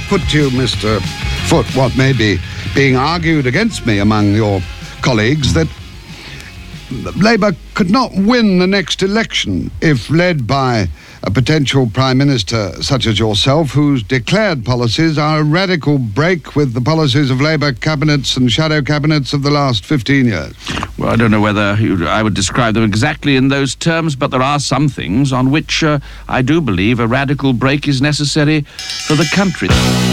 put to you, Mr. Foot, what may be being argued against me among your colleagues, that Labour could not win the next election if led by a potential Prime Minister such as yourself, whose declared policies are a radical break with the policies of Labour cabinets and shadow cabinets of the last 15 years. Well, I don't know whether I would describe them exactly in those terms, but there are some things on which I do believe a radical break is necessary for the country.